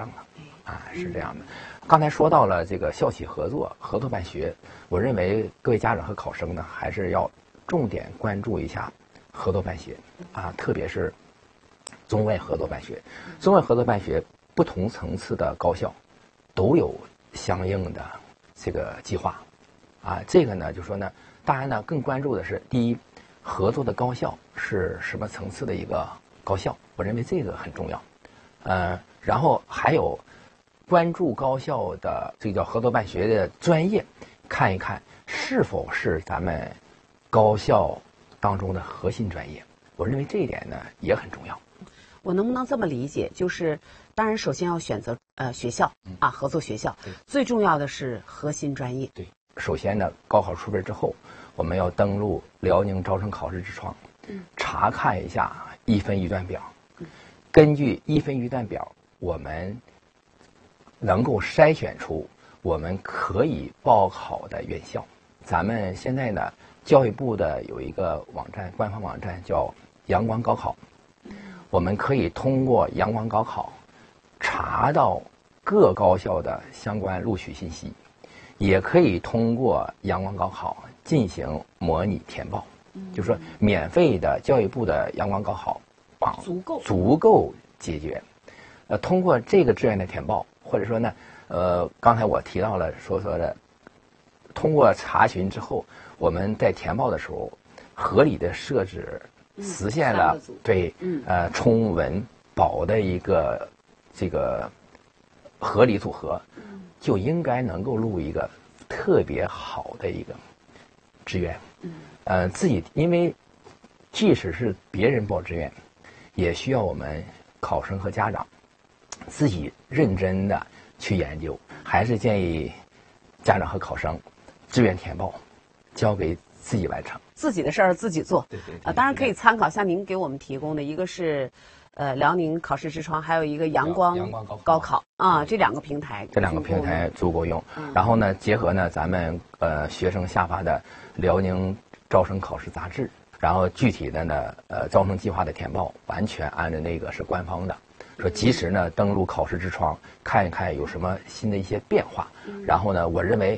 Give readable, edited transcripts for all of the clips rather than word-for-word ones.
障了。是这样的。刚才说到了这个校企合作、合作办学，我认为各位家长和考生呢，还是要重点关注一下合作办学特别是中外合作办学。中外合作办学不同层次的高校都有相应的这个计划这个呢，就说呢，当然呢，更关注的是第一，合作的高校是什么层次的一个高校，我认为这个很重要。然后还有关注高校的这个叫合作办学的专业，看一看是否是咱们高校当中的核心专业。我认为这一点呢也很重要。 我能不能这么理解？就是当然首先要选择学校合作学校，最重要的是核心专业。 对，首先呢，高考出分之后，我们要登录辽宁招生考试之窗，查看一下一分一段表，根据一分一段表，我们能够筛选出我们可以报考的院校。咱们现在呢，教育部的有一个网站，官方网站叫阳光高考，我们可以通过阳光高考查到各高校的相关录取信息，也可以通过阳光高考进行模拟填报。就是说免费的教育部的阳光高考足够解决。通过这个志愿的填报，或者说呢，刚才我提到了说的，通过查询之后，我们在填报的时候，合理的设置，实现了充文保的一个这个合理组合，就应该能够录一个特别好的一个志愿。自己因为即使是别人报志愿，也需要我们考生和家长自己认真的去研究。还是建议家长和考生志愿填报交给自己完成， 自己的事儿自己做。 对， 当然可以参考像您给我们提供的一个是辽宁考试之窗，还有一个阳光高考这两个平台， 足够用。然后呢，结合呢咱们学生下发的辽宁招生考试杂志，然后具体的呢招生计划的填报完全按照那个是官方的，说及时呢登录考试之窗看一看有什么新的一些变化。然后呢，我认为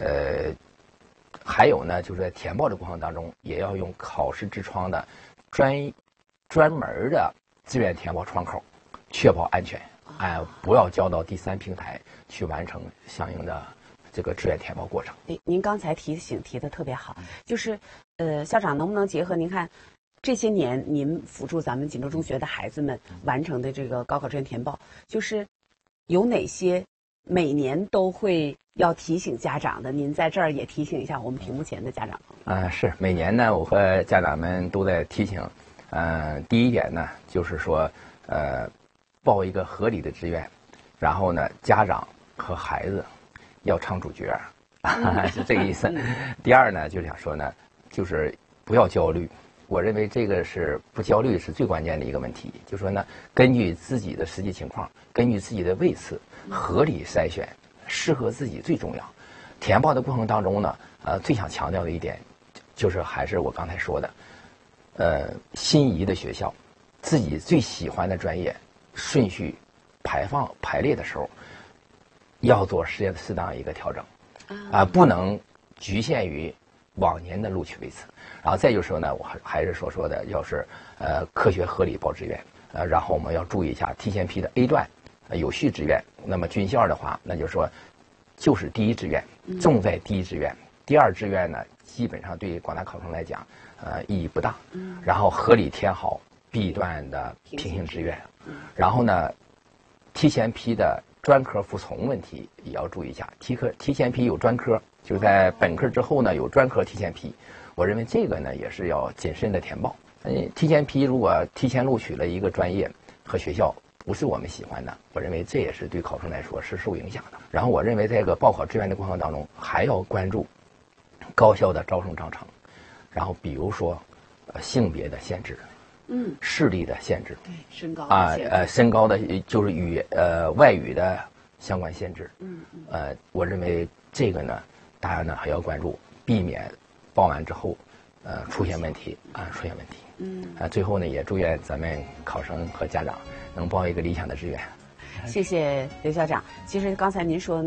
还有呢，就是在填报的过程当中，也要用考试之窗的专门的志愿填报窗口，确保安全，不要交到第三平台去完成相应的这个志愿填报过程。 您刚才提的特别好，就是校长能不能结合您看这些年您辅助咱们锦州中学的孩子们完成的这个高考志愿填报，就是有哪些每年都会要提醒家长的？您在这儿也提醒一下我们屏幕前的家长。 是每年呢，我和家长们都在提醒。第一点呢，就是说报一个合理的志愿，然后呢，家长和孩子要唱主角，是这个意思。第二呢，就是想说呢，就是不要焦虑。我认为这个是不焦虑是最关键的一个问题。就说呢，根据自己的实际情况，根据自己的位次，合理筛选适合自己最重要。填报的过程当中呢，最想强调的一点，就是还是我刚才说的。心仪的学校，自己最喜欢的专业，顺序排列的时候，要做适当一个调整，不能局限于往年的录取位次。然后再就是说呢，我还是说的，要是科学合理报志愿，然后我们要注意一下提前批的 A 段有序志愿。那么军校的话，那就是说就是第一志愿，重在第一志愿，第二志愿呢，基本上对广大考生来讲。意义不大，然后合理填好 B 段的平行志愿，然后呢，提前批的专科服从问题也要注意一下。提前批有专科，就在本科之后呢有专科提前批，我认为这个呢也是要谨慎的填报。提前批如果提前录取了一个专业和学校不是我们喜欢的，我认为这也是对考生来说是受影响的。然后我认为在这个报考志愿的过程当中，还要关注高校的招生章程。然后比如说，性别的限制，视力的限制， 对，身高的限制身高的就是外语的相关限制，我认为这个呢，大家呢还要关注，避免报完之后，出现问题。 嗯， 最后呢，也祝愿咱们考生和家长能报一个理想的志愿。 谢谢刘校长。其实刚才您说